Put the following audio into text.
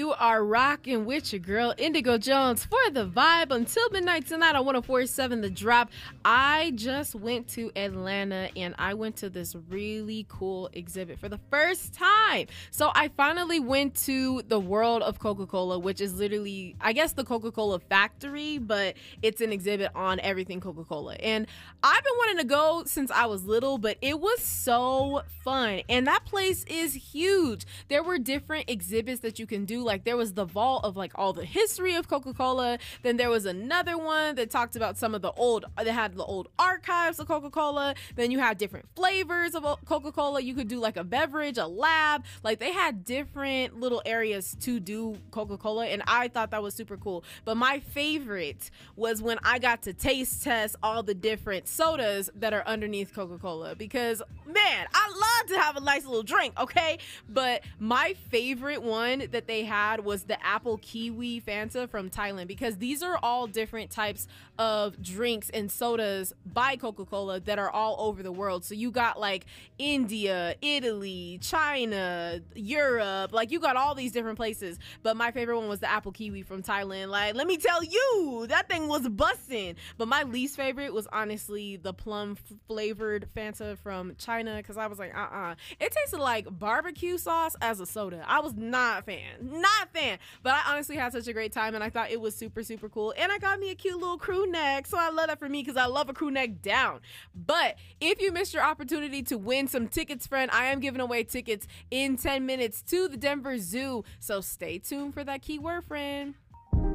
You are rocking with your girl Indigo Jones for the vibe until midnight tonight on 104.7 The Drop. I just went to Atlanta and I went to this really cool exhibit for the first time. So I finally went to the World of Coca-Cola, which is literally, I guess, the Coca-Cola factory, but it's an exhibit on everything Coca-Cola. And I've been wanting to go since I was little, but it was so fun. And that place is huge. There were different exhibits that you can do. Like there was the vault of like all the history of Coca-Cola. Then there was another one that talked about some of the old, they had the old archives of Coca-Cola. Then you had different flavors of Coca-Cola. You could do like a beverage, a lab. Like they had different little areas to do Coca-Cola. And I thought that was super cool. But my favorite was when I got to taste test all the different sodas that are underneath Coca-Cola. Because man, I love to have a nice little drink, okay? But my favorite one that they had was the apple kiwi Fanta from Thailand, because these are all different types of drinks and sodas by Coca-Cola that are all over the world. So you got like India, Italy, China, Europe, like you got all these different places. But my favorite one was the apple kiwi from Thailand. Like, let me tell you, that thing was busting. But my least favorite was honestly the plum flavored Fanta from China, because I was like, it tasted like barbecue sauce as a soda. I was not a fan, but I honestly had such a great time and I thought it was super, super cool. And I got me a cute little crew neck, so I love that for me because I love a crew neck down. But if you missed your opportunity to win some tickets, friend, I am giving away tickets in 10 minutes to the Denver Zoo, so stay tuned for that keyword, friend.